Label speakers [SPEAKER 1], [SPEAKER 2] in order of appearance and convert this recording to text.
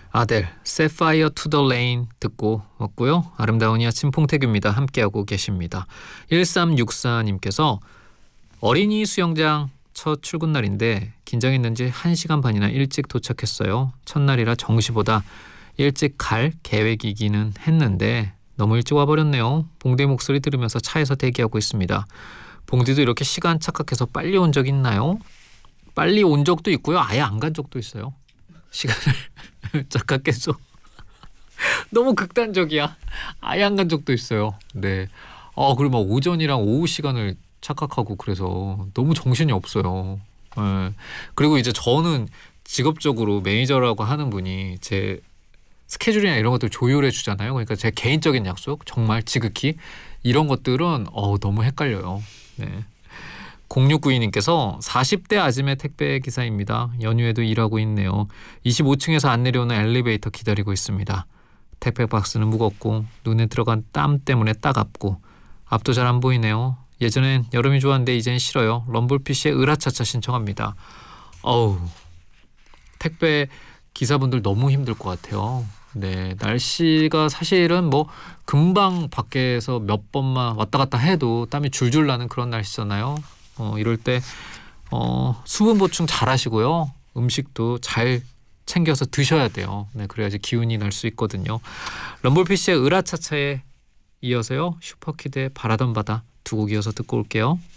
[SPEAKER 1] 아델, Set Fire to the Rain 듣고 왔고요. 아름다운 이 아침 봉태규입니다. 함께하고 계십니다. 1364님께서 어린이 수영장 첫 출근 날인데 긴장했는지 1시간 반이나 일찍 도착했어요. 첫날이라 정시보다 일찍 갈 계획이기는 했는데 너무 일찍 와버렸네요. 봉대 목소리 들으면서 차에서 대기하고 있습니다. 봉디도 이렇게 시간 착각해서 빨리 온 적 있나요? 빨리 온 적도 있고요. 아예 안 간 적도 있어요. 시간을 착각해서 너무 극단적이야. 아예 안 간 적도 있어요. 네. 그리고 막 오전이랑 오후 시간을 착각하고 그래서 너무 정신이 없어요. 네. 그리고 이제 저는 직업적으로 매니저라고 하는 분이 제 스케줄이나 이런 것들 조율해 주잖아요. 그러니까 제 개인적인 약속 정말 지극히 이런 것들은 너무 헷갈려요. 네. 0692님께서 40대 아줌의 택배 기사입니다. 연휴에도 일하고 있네요. 25층에서 안 내려오는 엘리베이터 기다리고 있습니다. 택배 박스는 무겁고 눈에 들어간 땀 때문에 따갑고 앞도 잘 안 보이네요. 예전엔 여름이 좋았는데 이젠 싫어요. 럼블피쉬의 으라차차 신청합니다. 택배 기사분들 너무 힘들 것 같아요. 네, 날씨가 사실은 뭐 금방 밖에서 몇 번만 왔다 갔다 해도 땀이 줄줄 나는 그런 날씨잖아요. 이럴 때 수분 보충 잘 하시고요. 음식도 잘 챙겨서 드셔야 돼요. 네, 그래야지 기운이 날 수 있거든요. 럼블피쉬의 으라차차에 이어서요. 슈퍼키드의 바라던 바다 두 곡 이어서 듣고 올게요.